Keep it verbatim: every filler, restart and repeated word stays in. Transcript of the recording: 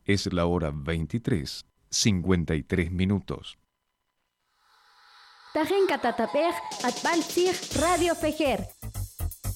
Es la hora veintitrés, cincuenta y tres minutos. Tajenka tatapej atbaltzij Radio Fejer